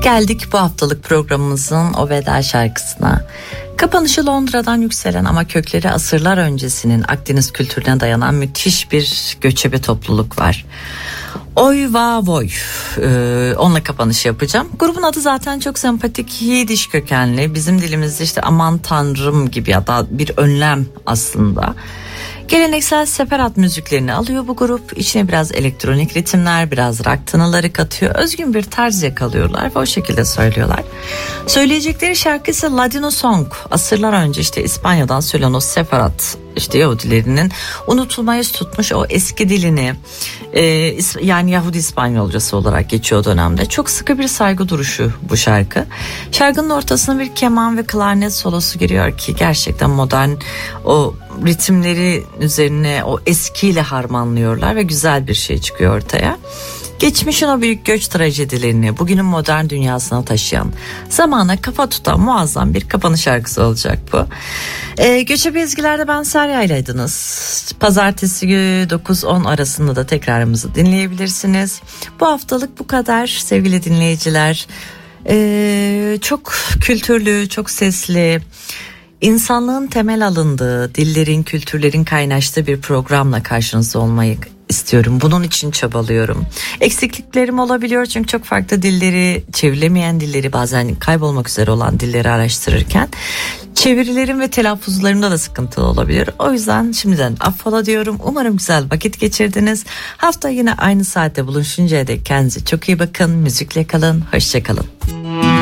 Geldik bu haftalık programımızın o veda şarkısına. Kapanışı Londra'dan yükselen ama kökleri asırlar öncesinin Akdeniz kültürüne dayanan müthiş bir göçebe topluluk var. Oy va voy, onunla kapanış yapacağım. Grubun adı zaten çok sempatik, Yiddish kökenli. Bizim dilimizde işte aman tanrım gibi ya da bir önlem aslında. Geleneksel seferat müziklerini alıyor bu grup. İçine biraz elektronik ritimler, biraz rock tınıları katıyor. Özgün bir tarz yakalıyorlar ve o şekilde söylüyorlar. Söyleyecekleri şarkı ise Ladino Song. Asırlar önce işte İspanya'dan söylenen o seferat, işte Yahudilerinin unutulmayı tutmuş o eski dilini, yani Yahudi İspanyolcası olarak geçiyor o dönemde. Çok sıkı bir saygı duruşu bu şarkı. Şarkının ortasına bir keman ve klarnet solosu giriyor ki gerçekten modern o ritimleri üzerine o eskiyle harmanlıyorlar ve güzel bir şey çıkıyor ortaya. Geçmişin o büyük göç trajedilerini bugünün modern dünyasına taşıyan, zamana kafa tutan muazzam bir kapanış şarkısı olacak bu. Göçebe ezgilerde ben Serya'ylaydınız. Pazartesi 9-10 arasında da tekrarımızı dinleyebilirsiniz. Bu haftalık bu kadar sevgili dinleyiciler. Çok kültürlü, çok sesli, İnsanlığın temel alındığı, dillerin, kültürlerin kaynaştığı bir programla karşınızda olmayı istiyorum. Bunun için çabalıyorum. Eksikliklerim olabiliyor çünkü çok farklı dilleri, çevrilemeyen dilleri, bazen kaybolmak üzere olan dilleri araştırırken çevirilerim ve telaffuzlarımda da sıkıntılı olabilir. O yüzden şimdiden affola diyorum. Umarım güzel vakit geçirdiniz. Hafta yine aynı saatte buluşuncaya dek kendinize çok iyi bakın. Müzikle kalın. Hoşça kalın.